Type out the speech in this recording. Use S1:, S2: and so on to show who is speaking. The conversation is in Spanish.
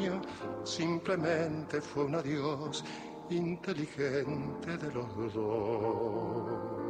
S1: sueño simplemente fue un adiós inteligente de los dos.